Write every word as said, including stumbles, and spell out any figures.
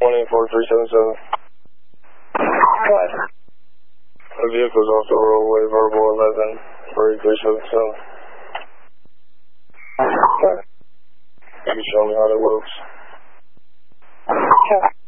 twenty four three seven seven. What? The vehicle's off the roadway, verbal eleven, three three seven seven. What? You can show me how that works. Sure.